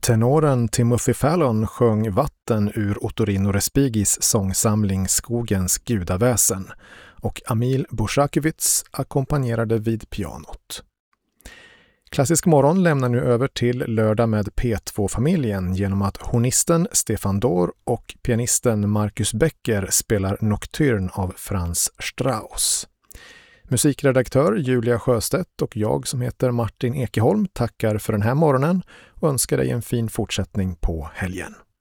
Tenoren Timothy Fallon sjöng vatten ur Ottorino Respigis sångsamling Skogens gudaväsen och Amil Borsakiewicz ackompanjerade vid pianot. Klassisk morgon lämnar nu över till lördag med P2-familjen genom att hornisten Stefan Dor och pianisten Marcus Becker spelar Nocturne av Franz Strauss. Musikredaktör Julia Sjöstedt och jag som heter Martin Ekeholm tackar för den här morgonen och önskar dig en fin fortsättning på helgen.